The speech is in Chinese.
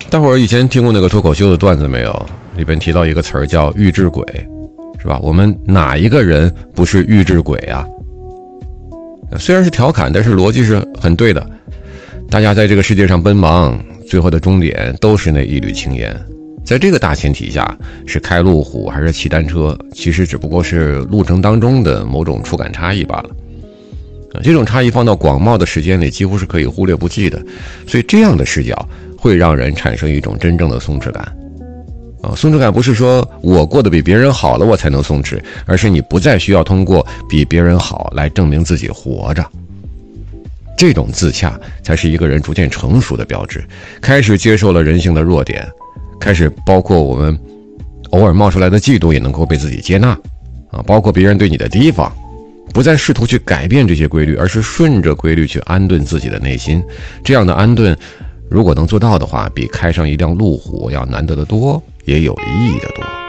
大伙儿以前听过那个脱口秀的段子没有？里边提到一个词儿叫预制鬼，是吧？我们哪一个人不是预制鬼啊？虽然是调侃，但是逻辑是很对的。大家在这个世界上奔忙，最后的终点都是那一缕青烟。在这个大前提下，是开路虎还是骑单车，其实只不过是路程当中的某种触感差异罢了。这种差异放到广袤的时间里几乎是可以忽略不计的，所以这样的视角会让人产生一种真正的松弛感。松弛感不是说我过得比别人好了我才能松弛，而是你不再需要通过比别人好来证明自己活着。这种自洽才是一个人逐渐成熟的标志，开始接受了人性的弱点，开始包括我们偶尔冒出来的嫉妒也能够被自己接纳包括别人对你的提防，不再试图去改变这些规律，而是顺着规律去安顿自己的内心。这样的安顿如果能做到的话，比开上一辆路虎要难得的多，也有意义的多。